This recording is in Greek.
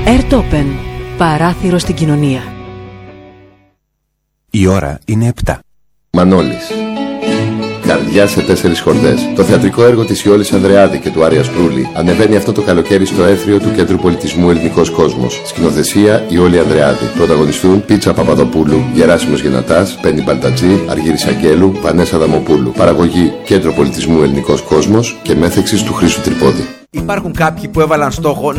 Airtopen. Παράθυρο στην κοινωνία. Η ώρα είναι 7. Μανώλης. Καρδιά σε 4 χορδές. Το θεατρικό έργο της Ιόλης Ανδρεάδη και του Άρια Σπρούλη ανεβαίνει αυτό το καλοκαίρι στο Έθριο του Κέντρου Πολιτισμού Ελληνικός Κόσμος. Σκηνοθεσία Ιόλη Ανδρεάδη. Πρωταγωνιστούν Πίτσα Παπαδοπούλου, Γεράσιμος Γενατάς, Πέννη Μπαλτατζή, Αργύρης Αγγέλου, Βανέσα Δαμοπούλου. Παραγωγή Κέντρο Πολιτισμού Ελληνικός Κόσμος και μέθεξης του Χρήστου Τρυπόδη. Υπάρχουν κάποιοι που έβαλαν στόχο